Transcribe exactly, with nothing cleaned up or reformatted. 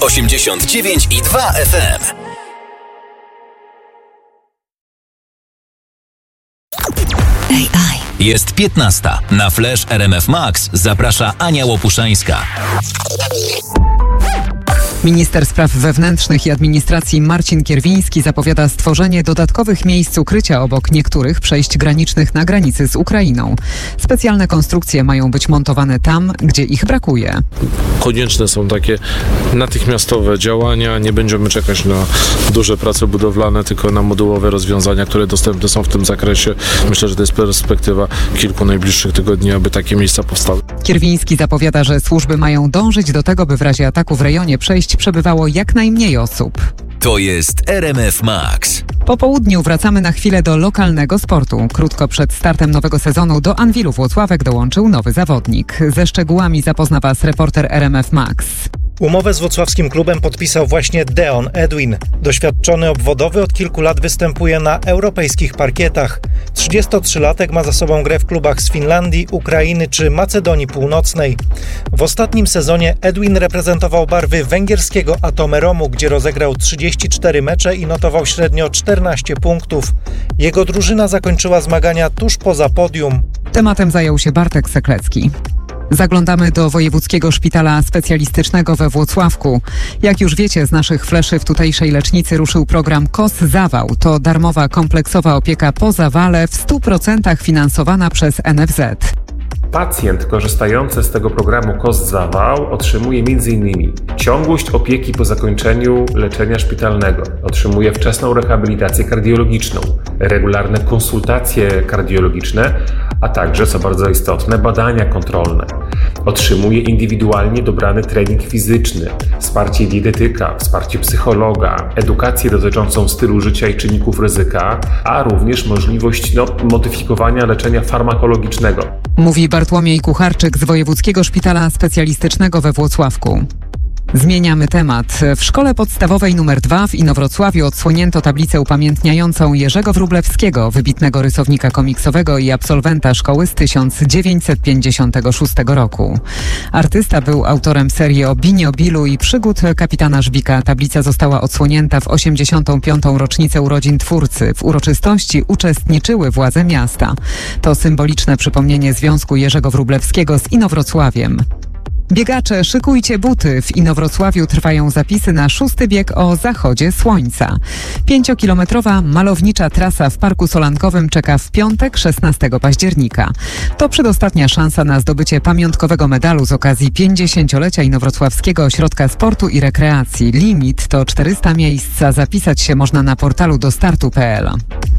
osiemdziesiąt dziewięć i dwa F M. A I. Jest piętnasta. Na Flash R M F Max zaprasza Ania Łopuszańska. Minister Spraw Wewnętrznych i Administracji Marcin Kierwiński zapowiada stworzenie dodatkowych miejsc ukrycia obok niektórych przejść granicznych na granicy z Ukrainą. Specjalne konstrukcje mają być montowane tam, gdzie ich brakuje. Konieczne są takie natychmiastowe działania. Nie będziemy czekać na duże prace budowlane, tylko na modułowe rozwiązania, które dostępne są w tym zakresie. Myślę, że to jest perspektywa kilku najbliższych tygodni, aby takie miejsca powstały. Kierwiński zapowiada, że służby mają dążyć do tego, by w razie ataku w rejonie przejść przebywało jak najmniej osób. To jest R M F Max. Po południu wracamy na chwilę do lokalnego sportu. Krótko przed startem nowego sezonu do Anwilu Włocławek dołączył nowy zawodnik. Ze szczegółami zapozna Was reporter R M F Max. Umowę z włocławskim klubem podpisał właśnie Deon Edwin. Doświadczony obwodowy od kilku lat występuje na europejskich parkietach. trzydziestotrzylatek ma za sobą grę w klubach z Finlandii, Ukrainy czy Macedonii Północnej. W ostatnim sezonie Edwin reprezentował barwy węgierskiego Atomeromu, gdzie rozegrał trzydzieści cztery mecze i notował średnio czternaście punktów. Jego drużyna zakończyła zmagania tuż poza podium. Tematem zajął się Bartek Seklecki. Zaglądamy do Wojewódzkiego Szpitala Specjalistycznego we Włocławku. Jak już wiecie z naszych fleszy, w tutejszej lecznicy ruszył program K O S Zawał. To darmowa kompleksowa opieka po zawale w stu procentach finansowana przez N F Z. Pacjent korzystający z tego programu K O S Zawał otrzymuje m.in. ciągłość opieki po zakończeniu leczenia szpitalnego, otrzymuje wczesną rehabilitację kardiologiczną, regularne konsultacje kardiologiczne, a także, co bardzo istotne, badania kontrolne. Otrzymuje indywidualnie dobrany trening fizyczny, wsparcie dietetyka, wsparcie psychologa, edukację dotyczącą stylu życia i czynników ryzyka, a również możliwość no, modyfikowania leczenia farmakologicznego. Mówi Bartłomiej Kucharczyk z Wojewódzkiego Szpitala Specjalistycznego we Włocławku. Zmieniamy temat. W szkole podstawowej numer dwa w Inowrocławiu odsłonięto tablicę upamiętniającą Jerzego Wróblewskiego, wybitnego rysownika komiksowego i absolwenta szkoły z tysiąc dziewięćset pięćdziesiątego szóstego roku. Artysta był autorem serii o Binio Bilu i przygód kapitana Żbika. Tablica została odsłonięta w osiemdziesiątą piątą rocznicę urodzin twórcy. W uroczystości uczestniczyły władze miasta. To symboliczne przypomnienie związku Jerzego Wróblewskiego z Inowrocławiem. Biegacze, szykujcie buty. W Inowrocławiu trwają zapisy na szósty bieg o zachodzie słońca. Pięciokilometrowa malownicza trasa w Parku Solankowym czeka w piątek, szesnastego października. To przedostatnia szansa na zdobycie pamiątkowego medalu z okazji pięćdziesięciolecia Inowrocławskiego Ośrodka Sportu i Rekreacji. Limit to czterysta miejsc, a zapisać się można na portalu dostartu kropka p l.